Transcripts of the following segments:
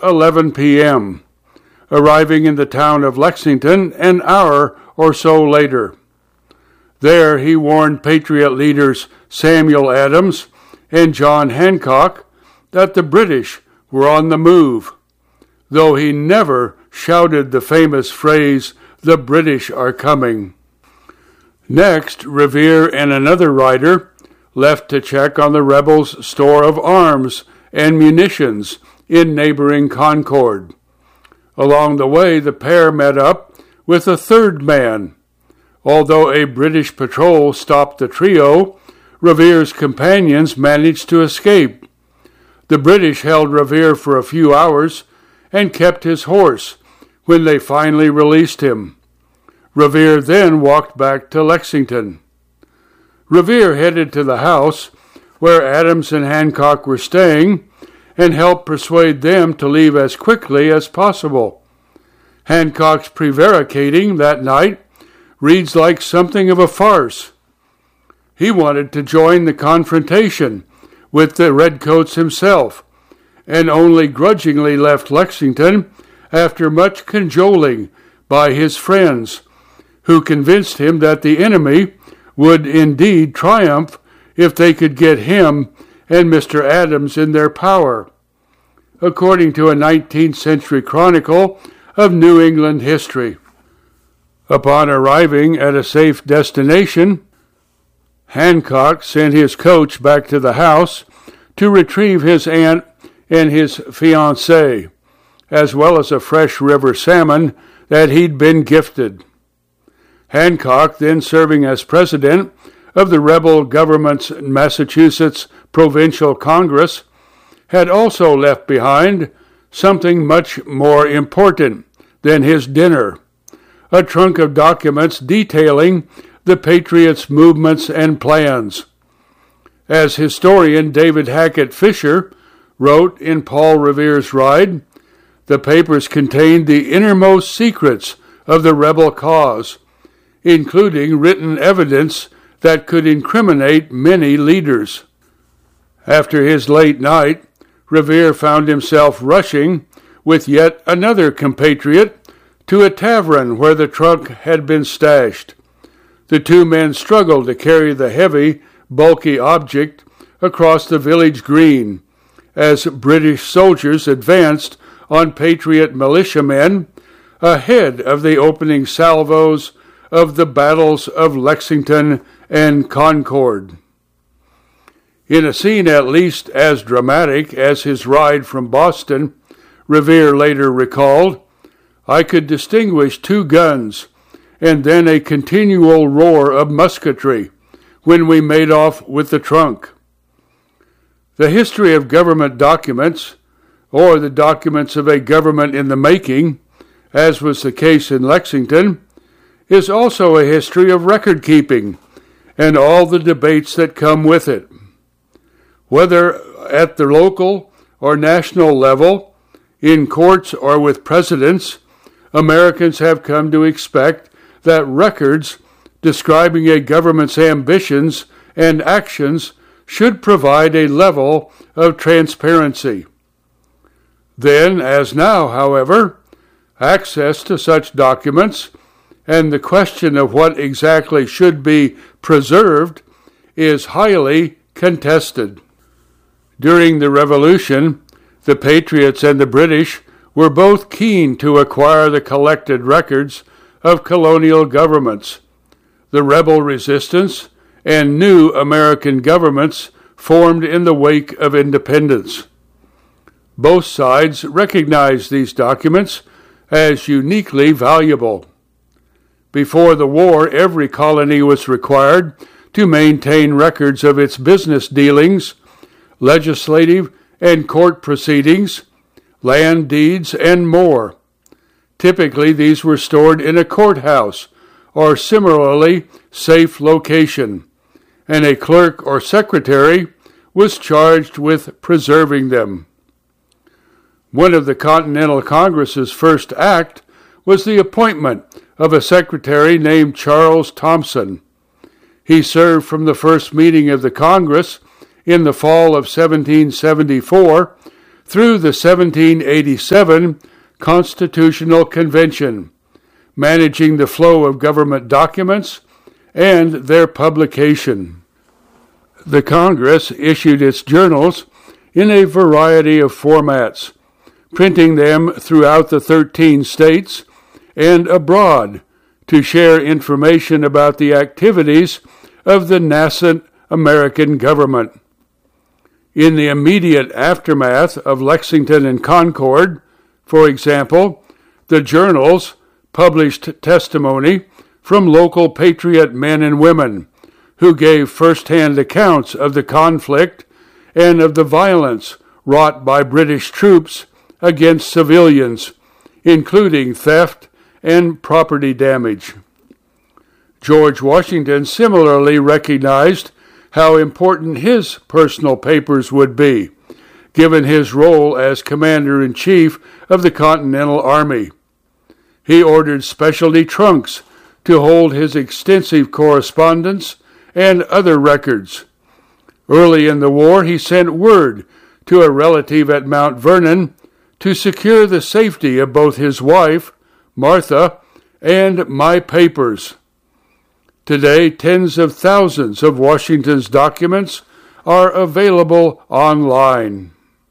11 p.m., arriving in the town of Lexington an hour or so later. There he warned Patriot leaders Samuel Adams and John Hancock that the British were on the move, though he never shouted the famous phrase, "The British are coming." Next, Revere and another rider left to check on the rebels' store of arms and munitions in neighboring Concord. Along the way, the pair met up with a third man. Although a British patrol stopped the trio, Revere's companions managed to escape. The British held Revere for a few hours and kept his horse when they finally released him. Revere then walked back to Lexington. Revere headed to the house where Adams and Hancock were staying and helped persuade them to leave as quickly as possible. Hancock's prevaricating that night reads like something of a farce. He wanted to join the confrontation with the Redcoats himself, and only grudgingly left Lexington after much cajoling by his friends, who convinced him that the enemy would indeed triumph if they could get him and Mr. Adams in their power, according to a 19th century chronicle of New England history. Upon arriving at a safe destination, Hancock sent his coach back to the house to retrieve his aunt and his fiancée, as well as a fresh river salmon that he'd been gifted. Hancock, then serving as president of the rebel government's Massachusetts Provincial Congress, had also left behind something much more important than his dinner, a trunk of documents detailing the Patriots' movements and plans. As historian David Hackett Fisher wrote in Paul Revere's Ride, the papers contained the innermost secrets of the rebel cause, including written evidence that could incriminate many leaders. After his late night, Revere found himself rushing with yet another compatriot to a tavern where the trunk had been stashed. The two men struggled to carry the heavy, bulky object across the village green as British soldiers advanced on Patriot militiamen ahead of the opening salvos of the battles of Lexington and Concord. In a scene at least as dramatic as his ride from Boston, Revere later recalled, "I could distinguish two guns and then a continual roar of musketry when we made off with the trunk." The history of government documents, or the documents of a government in the making, as was the case in Lexington, is also a history of record-keeping and all the debates that come with it. Whether at the local or national level, in courts or with presidents, Americans have come to expect that records describing a government's ambitions and actions should provide a level of transparency. Then, as now, however, access to such documents and the question of what exactly should be preserved is highly contested. During the Revolution, the Patriots and the British were both keen to acquire the collected records of colonial governments. The rebel resistance and new American governments formed in the wake of independence. Both sides recognized these documents as uniquely valuable. Before the war, every colony was required to maintain records of its business dealings, legislative and court proceedings, land deeds, and more. Typically, these were stored in a courthouse or similarly safe location, and a clerk or secretary was charged with preserving them. One of the Continental Congress's first act was the appointment of a secretary named Charles Thompson. He served from the first meeting of the Congress in the fall of 1774 through the 1787 Constitutional Convention, managing the flow of government documents and their publication. The Congress issued its journals in a variety of formats, printing them throughout the 13 states and abroad to share information about the activities of the nascent American government. In the immediate aftermath of Lexington and Concord, for example, the journals published testimony from local patriot men and women who gave first-hand accounts of the conflict and of the violence wrought by British troops against civilians, including theft and property damage. George Washington similarly recognized how important his personal papers would be, given his role as Commander-in-Chief of the Continental Army. He ordered specialty trunks to hold his extensive correspondence and other records. Early in the war, he sent word to a relative at Mount Vernon to secure the safety of both his wife, Martha, and my papers. Today, tens of thousands of Washington's documents are available online.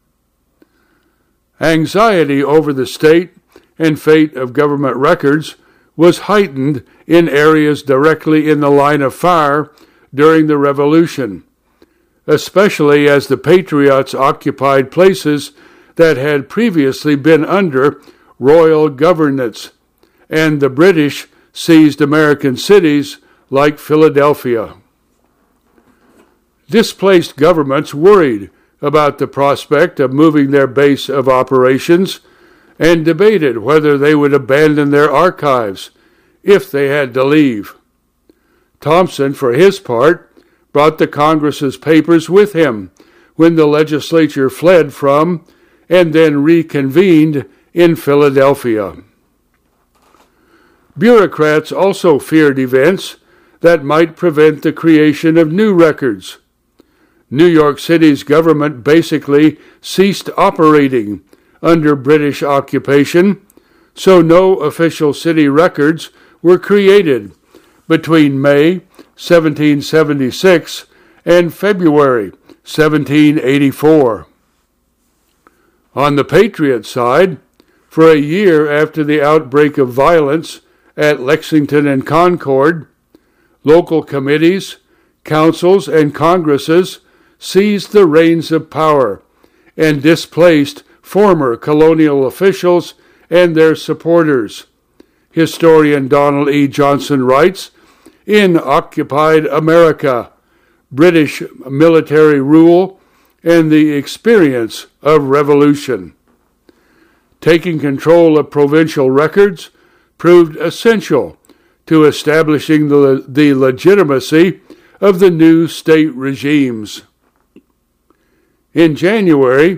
Anxiety over the state and fate of government records was heightened in areas directly in the line of fire during the Revolution, especially as the Patriots occupied places that had previously been under royal governance, and the British seized American cities like Philadelphia. Displaced governments worried about the prospect of moving their base of operations and debated whether they would abandon their archives if they had to leave. Thompson, for his part, brought the Congress's papers with him when the legislature fled from and then reconvened in Philadelphia. Bureaucrats also feared events that might prevent the creation of new records. New York City's government basically ceased operating under British occupation, so no official city records were created between May 1776 and February 1784. On the Patriot side, for a year after the outbreak of violence at Lexington and Concord, local committees, councils, and congresses seized the reins of power and displaced former colonial officials and their supporters. Historian Donald E. Johnson writes, "In Occupied America, British military rule and the experience of revolution." Taking control of provincial records proved essential to establishing the legitimacy of the new state regimes. In January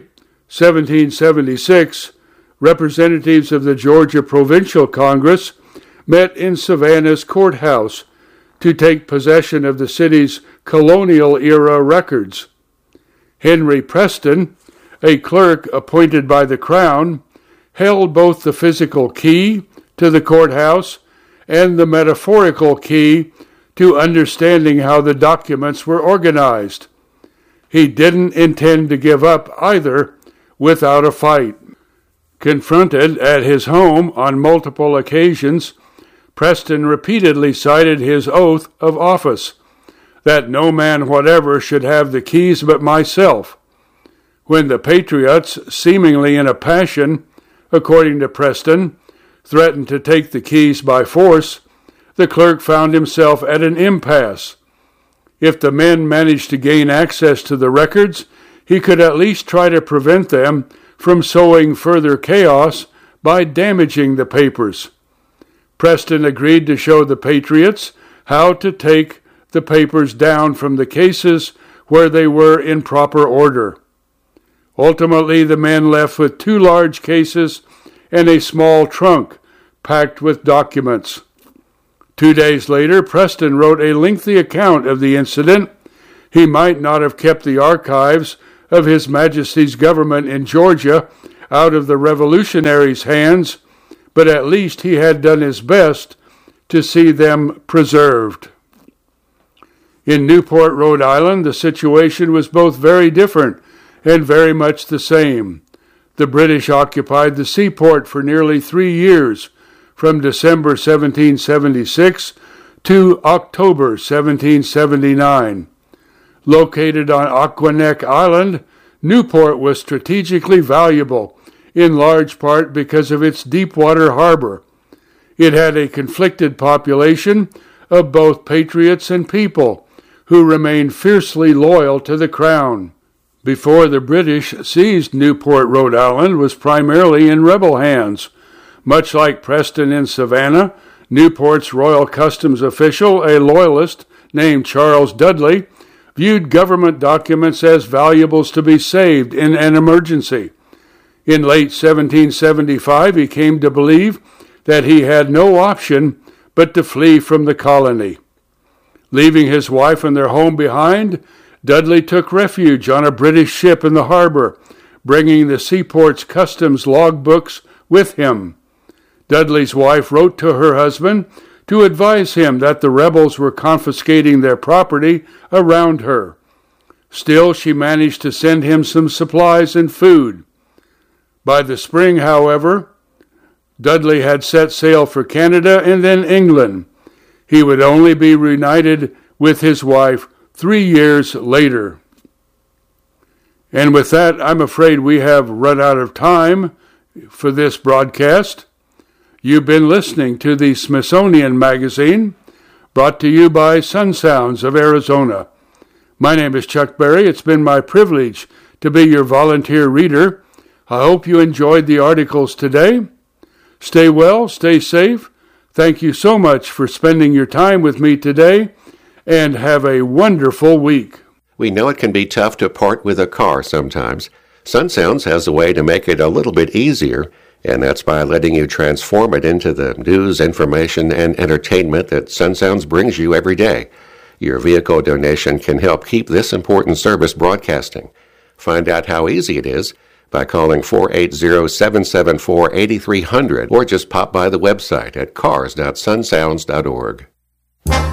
1776, representatives of the Georgia Provincial Congress met in Savannah's courthouse to take possession of the city's colonial-era records. Henry Preston, a clerk appointed by the Crown, held both the physical key to the courthouse and the metaphorical key to understanding how the documents were organized. He didn't intend to give up either without a fight. Confronted at his home on multiple occasions, Preston repeatedly cited his oath of office, that no man whatever should have the keys but myself. When the Patriots, seemingly in a passion, according to Preston, threatened to take the keys by force, the clerk found himself at an impasse. If the men managed to gain access to the records, he could at least try to prevent them from sowing further chaos by damaging the papers. Preston agreed to show the Patriots how to take the papers down from the cases where they were in proper order. Ultimately, the men left with 2 large cases and a small trunk packed with documents. 2 days later, Preston wrote a lengthy account of the incident. He might not have kept the archives of His Majesty's government in Georgia out of the revolutionaries' hands, but at least he had done his best to see them preserved. In Newport, Rhode Island, the situation was both very different and very much the same. The British occupied the seaport for nearly 3 years, from December 1776 to October 1779. Located on Aquaneck Island, Newport was strategically valuable, in large part because of its deep-water harbor. It had a conflicted population of both patriots and people who remained fiercely loyal to the Crown. Before the British seized Newport, Rhode Island was primarily in rebel hands. Much like Preston and Savannah, Newport's Royal Customs official, a loyalist named Charles Dudley, viewed government documents as valuables to be saved in an emergency. In late 1775, he came to believe that he had no option but to flee from the colony. Leaving his wife and their home behind, Dudley took refuge on a British ship in the harbor, bringing the seaport's customs logbooks with him. Dudley's wife wrote to her husband to advise him that the rebels were confiscating their property around her. Still, she managed to send him some supplies and food. By the spring, however, Dudley had set sail for Canada and then England. He would only be reunited with his wife 3 years later. And with that, I'm afraid we have run out of time for this broadcast. You've been listening to the Smithsonian Magazine, brought to you by Sun Sounds of Arizona. My name is Chuck Berry. It's been my privilege to be your volunteer reader. I hope you enjoyed the articles today. Stay well, stay safe. Thank you so much for spending your time with me today, and have a wonderful week. We know it can be tough to part with a car sometimes. Sun Sounds has a way to make it a little bit easier, and that's by letting you transform it into the news, information, and entertainment that Sun Sounds brings you every day. Your vehicle donation can help keep this important service broadcasting. Find out how easy it is by calling 480-774-8300 or just pop by the website at cars.sunsounds.org.